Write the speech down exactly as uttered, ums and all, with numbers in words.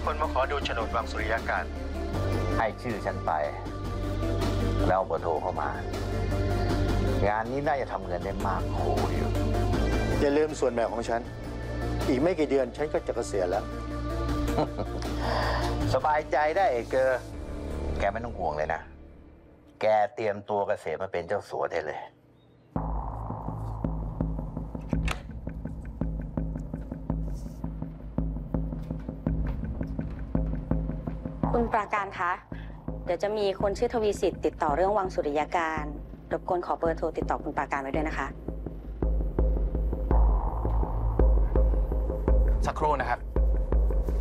คนมาขอดูโฉนดวังสุริยการให้ชื่อฉันไปแล้วเบอร์โทรเข้ามา งานนี้น่าจะทำเงินได้มากโขอยู่อย่าลืมส่วนแบ่งของฉัน อีกไม่กี่เดือนฉันก็จะเกษียณแล้วสบายใจได้เอเกอร์แกไม่ต้องห่วงเลยนะ แกเตรียมตัวเกษียณมาเป็นเจ้าสัวได้เลยคุณปราการคะ เดี๋ยวจะมีคนชื่อทวีสิทธิ์ติดต่อเรื่องวังสุริยการรบกวนขอเบอร์โทรติดต่อคุณปราการไว้ด้วยนะคะสักครู่นะครับ